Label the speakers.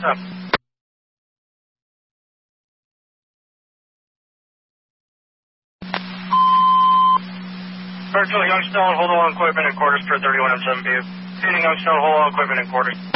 Speaker 1: up? Virtual Youngstown, hold all equipment and quarters per 31 M7 view. Feeding Youngstown, hold all equipment and quarters.